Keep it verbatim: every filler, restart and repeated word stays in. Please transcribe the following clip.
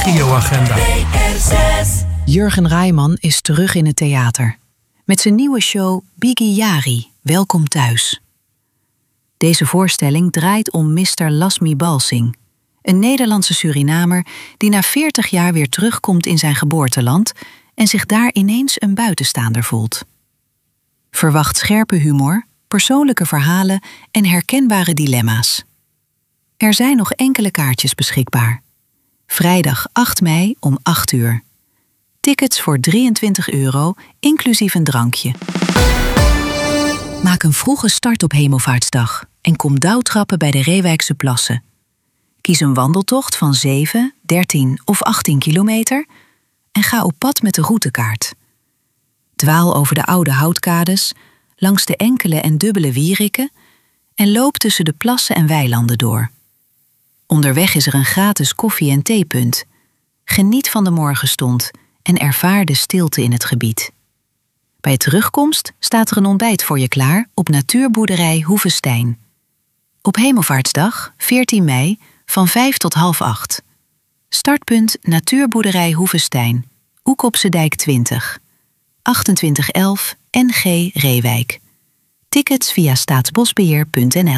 regioagenda. Jurgen Rijman is terug in het theater. Met zijn nieuwe show Biggie Jari, Welkom Thuis. Deze voorstelling draait om mister Lasmi Balsing, een Nederlandse Surinamer die na veertig jaar weer terugkomt in zijn geboorteland en zich daar ineens een buitenstaander voelt. Verwacht scherpe humor, persoonlijke verhalen en herkenbare dilemma's. Er zijn nog enkele kaartjes beschikbaar. Vrijdag acht mei om acht uur. Tickets voor drieëntwintig euro, inclusief een drankje. Maak een vroege start op Hemelvaartsdag en kom dauwtrappen bij de Reewijkse Plassen. Kies een wandeltocht van zeven, dertien of achttien kilometer en ga op pad met de routekaart. Dwaal over de oude houtkades, langs de enkele en dubbele wierikken en loop tussen de plassen en weilanden door. Onderweg is er een gratis koffie- en theepunt. Geniet van de morgenstond en ervaar de stilte in het gebied. Bij terugkomst staat er een ontbijt voor je klaar op natuurboerderij Hoevestein. Op Hemelvaartsdag, veertien mei, van vijf tot half acht. Startpunt natuurboerderij Hoevestein, Oekopsedijk twintig, achtentwintig elf N G Reewijk. Tickets via staatsbosbeheer punt n l.